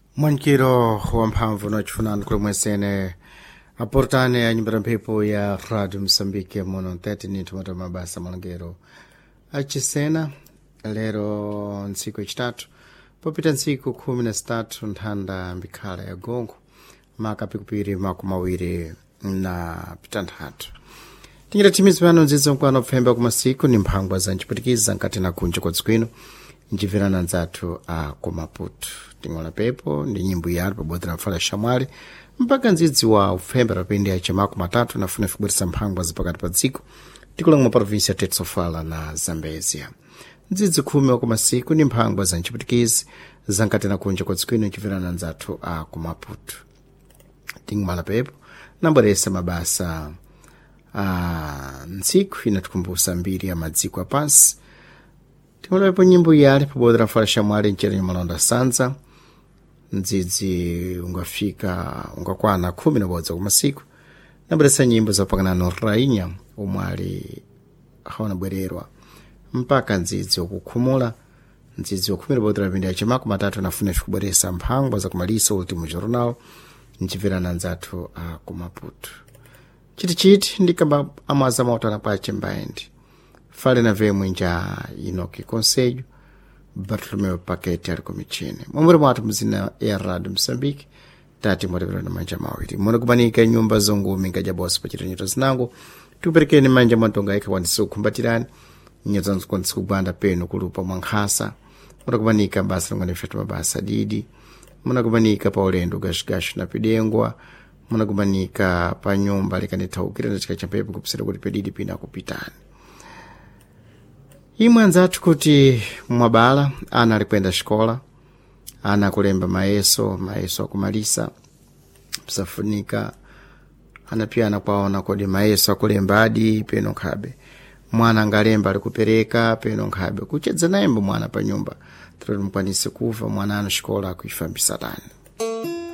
Mwankiro wa mphamvu na chifunano kule mwesene aportane a nyumba mphepo ya Radio Msambike mono 30 ni tumata mabasa malangero achisena lero nsiku ichitatu popita nsiku 13 nthanda mbikhala ya gongo makapikupiri makumawiri na pitanthatu tingira timizi pano nzizo mkwano pfemba kumasiku ni mphangwa za nchiputikiza nkati na kunja kwa dzikwino njivirana nzathu a kumaputu tingola pepo ndi nyimbo yali pabodera mfala shamwali mpaka nzidzi wa ufemba rapendi aiche maku matatu nafuna fikuburisa mphangwa zipakati pa dziko tikulanga mu provinsi ya Tetsofala na Zambezia nzidzi 10 wa kumasiku ni mphangwa za nchiputikizi za nkati na kunja kwa dzikwino njivirana nzathu a kumaputu tingumala pepo namboresa mabasa ntsiku inatukumbusa mbiri ya madziko apansi timulapo nyimbo yali pabodera mfala shamwali nchere malonda sanza ndzidzi ungakwana 11 kumasiku namboresa nyimbo zapakanano rainya omwe ali awanabwererwa mpaka ndzidzi wakukhumula ndzidzi wakhumira bodera pindi ache maku matatu nafuna fikubweresa mphangwa za kumalisa ultimo jornal nchivirana nzathu a kumaputu chiti ndikamba amaza mautana pache mbaendi fale na vemwe nja inoki konsejo Bartolomeu Pakete ali kumichini mwamuri mwatu mzina ya Radio Msambike tati mwatevera na manja mawiri mwana kumanika nyumba zongu mingaja bosi pachita nyota zinango tuperekeni manja mwantonga ika wandisi kukumbatirani nyota nzikondisi kubanda peno kulupa mwankhasa mwana kumanika mbasa ngane fetu mabasa didi mwana kumanika pa ulendo gashigashu na pidengwa mwana kumanika pa nyumba likanitaukira na chika champepo kupisira kuti pedidi pina kupitani imwe anzathu kuti mwabala ana alikwenda shikola ana kulemba maeso akumalisa psafunika ana pia anakwaona kodi maeso akulemba adi peno nkhabe mwana angalemba alikupereka peno nkhabe kuchedza naembo mwana pa nyumba tiro mkwanise kuva mwana ano shikola akuifambisa tani